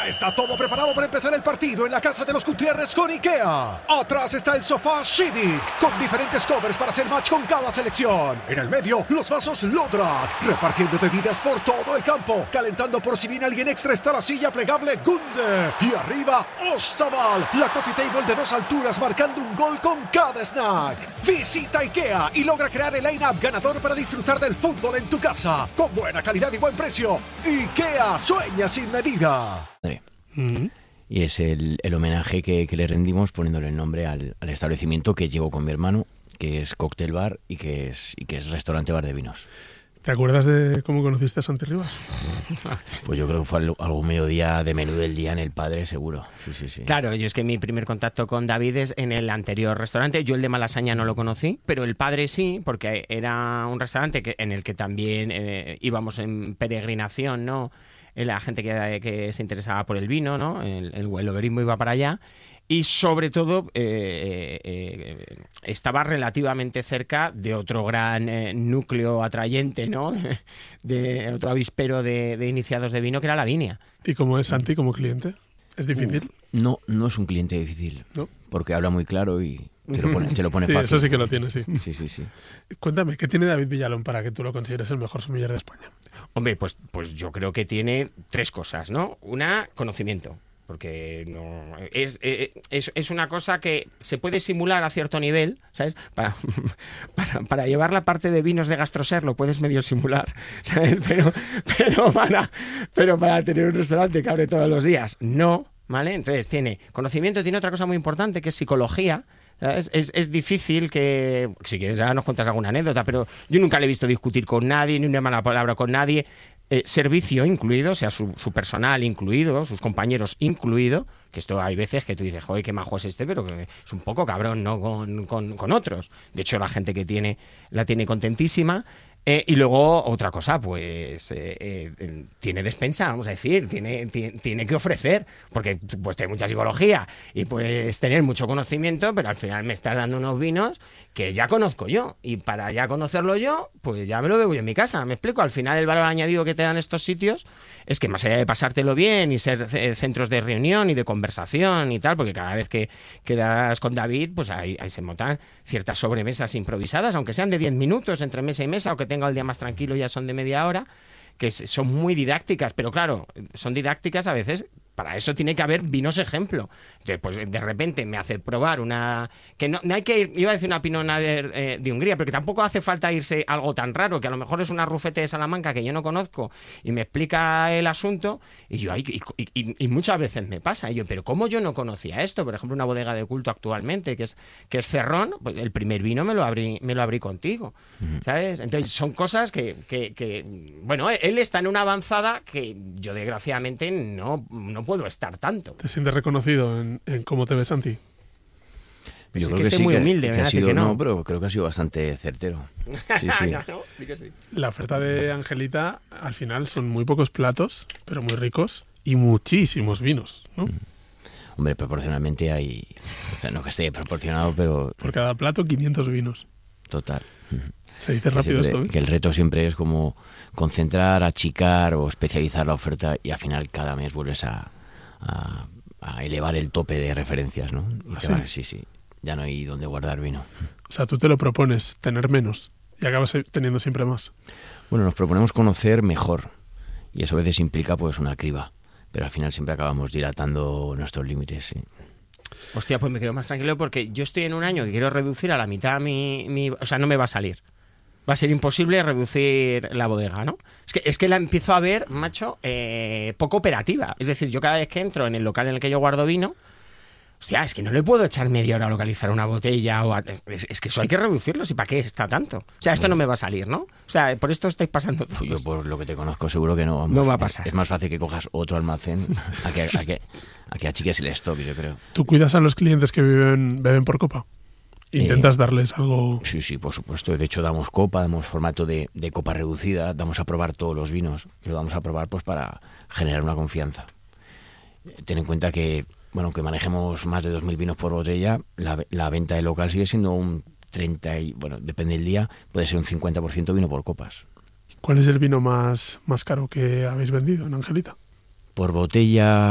Ya está todo preparado para empezar el partido en la casa de los Gutiérrez con IKEA. Atrás está el sofá Civic, con diferentes covers para hacer match con cada selección. En el medio, los vasos Lodrat, repartiendo bebidas por todo el campo. Calentando por si viene alguien extra está la silla plegable Gunde. Y arriba, Ostaval, la coffee table de 2 alturas marcando un gol con cada snack. Visita IKEA y logra crear el line-up ganador para disfrutar del fútbol en tu casa. Con buena calidad y buen precio. IKEA sueña sin medida. Y es el homenaje que le rendimos poniéndole el nombre al establecimiento que llevo con mi hermano, que es Cocktail Bar y que es restaurante bar de vinos. ¿Te acuerdas de cómo conociste a Santi Rivas? Pues yo creo que fue algún mediodía de menú del día en El Padre, seguro. Sí. Claro, yo es que mi primer contacto con David es en el anterior restaurante. Yo el de Malasaña no lo conocí, pero El Padre sí, porque era un restaurante en el que también íbamos en peregrinación, ¿no? La gente que se interesaba por el vino, ¿no? El oberismo iba para allá. Y sobre todo estaba relativamente cerca de otro gran núcleo atrayente, ¿no? de otro avispero de iniciados de vino, que era La Viña. ¿Y cómo es Santi como cliente? ¿Es difícil? No es un cliente difícil, ¿no? Porque habla muy claro y se lo pone sí, fácil. Eso sí que lo tiene, sí. Sí. Cuéntame, ¿qué tiene David Villalón para que tú lo consideres el mejor sommelier de España? Hombre, pues yo creo que tiene 3 cosas, ¿no? Una, conocimiento. Porque no es una cosa que se puede simular a cierto nivel, ¿sabes? Para llevar la parte de vinos de Gastroser lo puedes medio simular, ¿sabes? Pero para tener un restaurante que abre todos los días, no, ¿vale? Entonces tiene conocimiento, tiene otra cosa muy importante que es psicología. Es difícil que, si quieres ya nos cuentas alguna anécdota, pero yo nunca le he visto discutir con nadie, ni una mala palabra con nadie. Servicio incluido, o sea, su personal incluido, sus compañeros incluido, que esto hay veces que tú dices, joder, qué majo es este, pero que es un poco cabrón, ¿no? Con otros. De hecho, la gente que tiene, la tiene contentísima. Y luego, otra cosa, pues tiene despensa, vamos a decir, tiene que ofrecer, porque pues tiene mucha psicología y puedes tener mucho conocimiento, pero al final me estás dando unos vinos que ya conozco yo, y para ya conocerlo yo, pues ya me lo bebo yo en mi casa, ¿me explico? Al final el valor añadido que te dan estos sitios es que más allá de pasártelo bien y ser centros de reunión y de conversación y tal, porque cada vez que quedas con David, pues ahí se montan ciertas sobremesas improvisadas, aunque sean de 10 minutos entre mesa y mesa, o que tenga el día más tranquilo ya son de media hora, que son muy didácticas, pero claro, son didácticas a veces. Para eso tiene que haber vinos ejemplo. Entonces, pues de repente me hace probar una... que no hay que ir, iba a decir una Pinot Noir de Hungría, pero que tampoco hace falta irse a algo tan raro, que a lo mejor es una Rufete de Salamanca que yo no conozco, y me explica el asunto, y yo y muchas veces me pasa, y yo, pero ¿cómo yo no conocía esto? Por ejemplo, una bodega de culto actualmente, que es Cerrón, pues el primer vino me lo abrí contigo, ¿sabes? Entonces, son cosas que bueno, él está en una avanzada que yo desgraciadamente no puedo estar tanto. ¿Te sientes reconocido en cómo te ves, Santi? Yo sí, creo que sí, muy humilde, que ¿verdad? ha sido, que no. No, pero creo que ha sido bastante certero. Sí. Sí. La oferta de Angelita, al final, son muy pocos platos, pero muy ricos, y muchísimos vinos, ¿no? Hombre, proporcionalmente hay... O sea, no que esté proporcionado, pero... Por cada plato, 500 vinos. Total. Se dice rápido esto, ¿eh? Que el reto siempre es como concentrar, achicar o especializar la oferta, y al final cada mes vuelves a elevar el tope de referencias, ¿no? Y sí. Ya no hay donde guardar vino. O sea, tú te lo propones, tener menos, y acabas teniendo siempre más. Bueno, nos proponemos conocer mejor, y eso a veces implica pues una criba, pero al final siempre acabamos dilatando nuestros límites, sí. Hostia, pues me quedo más tranquilo porque yo estoy en un año que quiero reducir a la mitad o sea, no me va a salir. Va a ser imposible reducir la bodega, ¿no? Es que la empiezo a ver, macho, poco operativa. Es decir, yo cada vez que entro en el local en el que yo guardo vino, hostia, es que no le puedo echar media hora a localizar una botella. Es que eso hay que reducirlo, ¿y para qué está tanto? O sea, esto no me va a salir, ¿no? O sea, por esto estáis pasando todos. Yo por lo que te conozco seguro que no. Vamos, no va a pasar. Es más fácil que cojas otro almacén a que achiques el stock, yo creo. ¿Tú cuidas a los clientes que beben por copa? ¿Intentas darles algo? Sí, por supuesto. De hecho, damos copa, damos formato de copa reducida, damos a probar todos los vinos. Y lo damos a probar pues para generar una confianza. Ten en cuenta que, bueno, que manejemos más de 2.000 vinos por botella, la venta del local sigue siendo un 30, y bueno, depende del día, puede ser un 50% vino por copas. ¿Cuál es el vino más caro que habéis vendido en Angelita? Por botella